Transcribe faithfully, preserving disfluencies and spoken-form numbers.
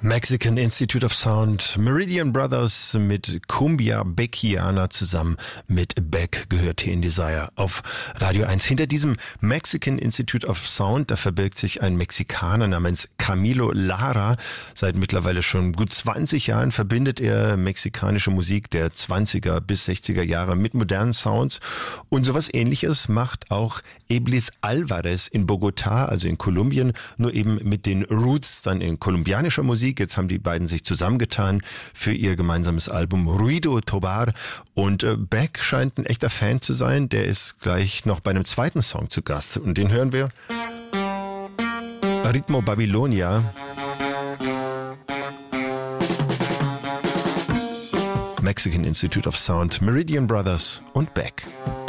Mexican Institute of Sound, Meridian Brothers mit Cumbia Beckiana zusammen mit Beck gehört hier in Desire auf Radio eins. Hinter diesem Mexican Institute of Sound, da verbirgt sich ein Mexikaner namens Camilo Lara. Seit mittlerweile schon gut zwanzig Jahren verbindet er mexikanische Musik der zwanziger bis sechziger Jahre mit modernen Sounds. Und sowas Ähnliches macht auch Iblis Alvarez in Bogotá, also in Kolumbien, nur eben mit den Roots dann in kolumbianischer Musik. Jetzt haben die beiden sich zusammengetan für ihr gemeinsames Album Ruido Tobar. Und äh, Beck scheint ein echter Fan zu sein. Der ist gleich noch bei einem zweiten Song zu Gast. Und den hören wir. Ritmo Babylonia. Mexican Institute of Sound, Meridian Brothers und Beck.